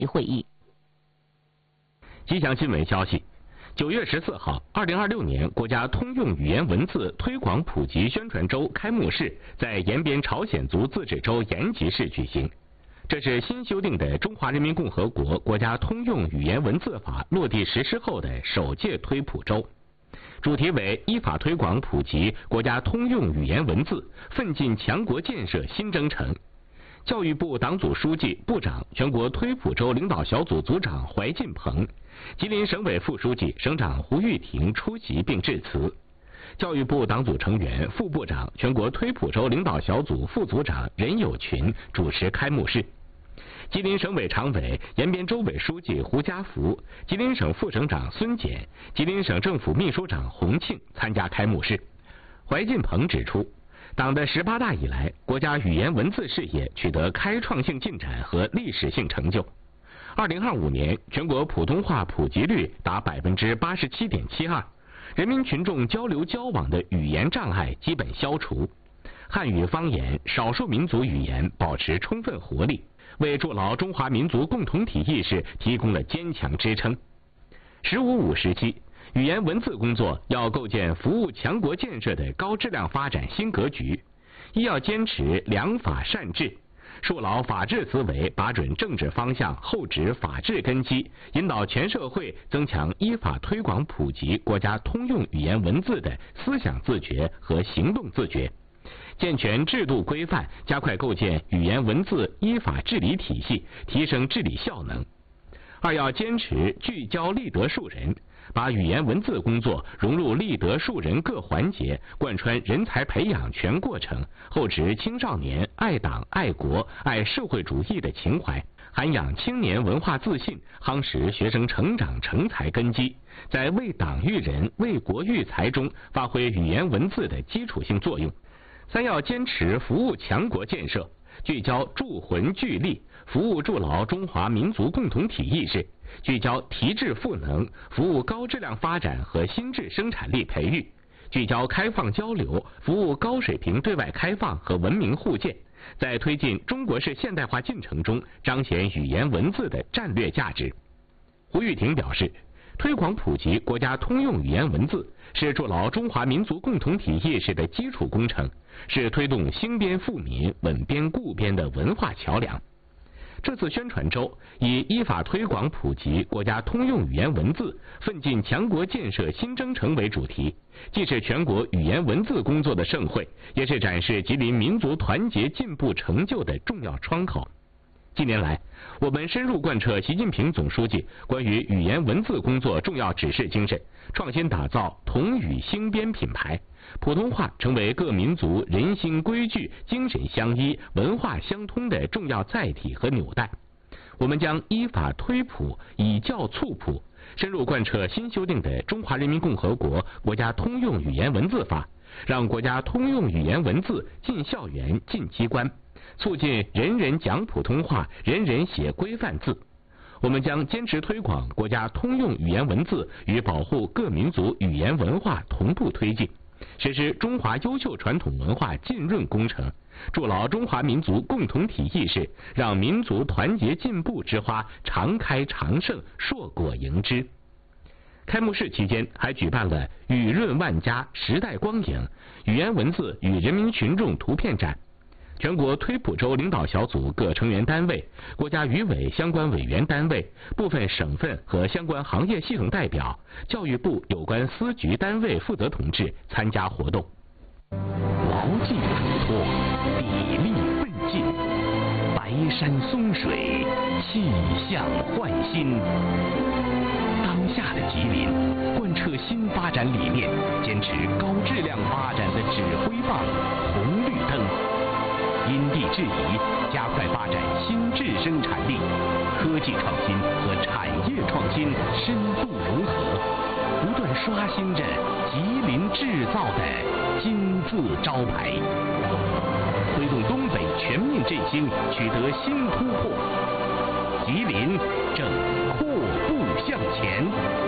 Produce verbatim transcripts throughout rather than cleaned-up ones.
会议。 吉祥新闻消息。九月十四号，二零二六年国家通用语言文字推广普及宣传周开幕式在延边朝鲜族自治州延吉市举行。这是新修订的《中华人民共和国国家通用语言文字法》落地实施后的首届推普周，主题为依法推广普及国家通用语言文字，奋进强国建设新征程。教育部党组书记、部长、全国推普州领导小组组长怀进鹏，吉林省委副书记、省长胡玉婷出席并致辞。教育部党组成员、副部长、全国推普州领导小组副组长任友群主持开幕式。吉林省委常委、延边州委书记胡家福、吉林省副省长孙简、吉林省政府秘书长洪庆参加开幕式。怀进鹏指出，党的十八大以来，国家语言文字事业取得开创性进展和历史性成就。二零二五年，全国普通话普及率达百分之八十七点七二，人民群众交流交往的语言障碍基本消除，汉语方言、少数民族语言保持充分活力，为筑牢中华民族共同体意识提供了坚强支撑。十五五时期，语言文字工作要构建服务强国建设的高质量发展新格局，一要坚持良法善治，树牢法治思维，把准政治方向，厚植法治根基，引导全社会增强依法推广普及国家通用语言文字的思想自觉和行动自觉，健全制度规范，加快构建语言文字依法治理体系，提升治理效能。二要坚持聚焦立德树人，把语言文字工作融入立德树人各环节，贯穿人才培养全过程，厚植青少年爱党爱国爱社会主义的情怀，涵养青年文化自信，夯实学生成长成才根基，在为党育人为国育才中发挥语言文字的基础性作用。三要坚持服务强国建设，聚焦铸魂聚力，服务筑牢中华民族共同体意识，聚焦提质赋能，服务高质量发展和新质生产力培育，聚焦开放交流，服务高水平对外开放和文明互鉴，在推进中国式现代化进程中彰显语言文字的战略价值。胡玉婷表示，推广普及国家通用语言文字是筑牢中华民族共同体意识的基础工程，是推动兴边富民、稳边固边的文化桥梁。这次宣传周以依法推广普及国家通用语言文字，奋进强国建设新征程为主题，既是全国语言文字工作的盛会，也是展示吉林民族团结进步成就的重要窗口。近年来，我们深入贯彻习近平总书记关于语言文字工作重要指示精神，创新打造同语兴边品牌，普通话成为各民族人心规矩、精神相依、文化相通的重要载体和纽带。我们将依法推普，以教促普，深入贯彻新修订的《中华人民共和国国家通用语言文字法》，让国家通用语言文字进校园、进机关，促进人人讲普通话，人人写规范字。我们将坚持推广国家通用语言文字与保护各民族语言文化同步推进，实施中华优秀传统文化浸润工程，筑牢中华民族共同体意识，让民族团结进步之花常开常盛，硕果盈枝。开幕式期间还举办了语润万家、时代光影、语言文字与人民群众图片展。全国推普州领导小组各成员单位、国家语委相关委员单位、部分省份和相关行业系统代表、教育部有关司局单位负责同志参加活动。 牢记嘱托，砥砺奋进，白山松水，气象焕新。当下的吉林贯彻新发展理念，坚持高质量发展的指挥棒、红绿灯。因地制宜，加快发展新质生产力，科技创新和产业创新深度融合，不断刷新着吉林制造的金字招牌，推动东北全面振兴取得新突破，吉林正阔步向前。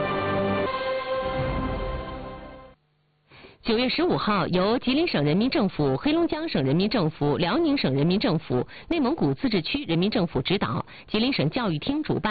九月十五号，由吉林省人民政府、黑龙江省人民政府、辽宁省人民政府、内蒙古自治区人民政府指导，吉林省教育厅主办。